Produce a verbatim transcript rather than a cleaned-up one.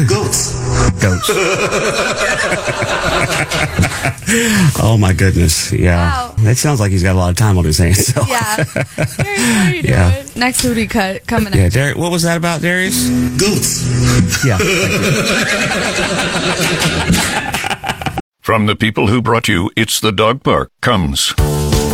Goats. Goats. Oh my goodness. Yeah. Wow. It sounds like he's got a lot of time on his hands. So. Yeah. Darius, what are you doing? Yeah. Next booty cut coming Yeah, up. Darius, what was that about, Darius? Goats. Yeah. From the people who brought you It's the Dog Park comes